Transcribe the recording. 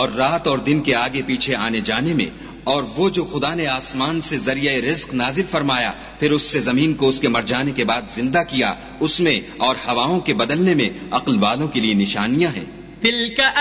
और रात और दिन के आगे पीछे आने जाने में, और वो जो खुदा ने आसमान से जरिए रिज्क नाजिल फरमाया, फिर उससे जमीन को उसके मर जाने के बाद जिंदा किया, उसमें और हवाओं के बदलने में अक्ल वालों के लिए निशानियां हैं।